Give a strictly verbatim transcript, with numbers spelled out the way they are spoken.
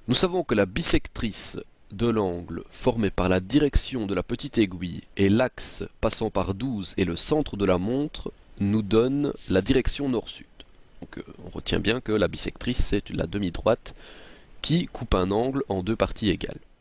Nous savons que la bissectrice de l'angle formé par la direction de la petite aiguille et l'axe passant par douze et le centre de la montre nous donne la direction nord-sud. Donc euh, on retient bien que la bissectrice c'est la demi-droite qui coupe un angle en deux parties égales.